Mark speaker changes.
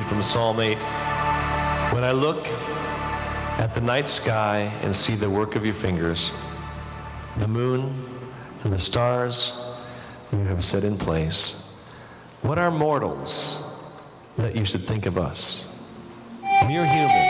Speaker 1: from Psalm 8. When I look at the night sky and see the work of your fingers, the moon and the stars you have set in place, what are mortals that you should think of us? Mere humans.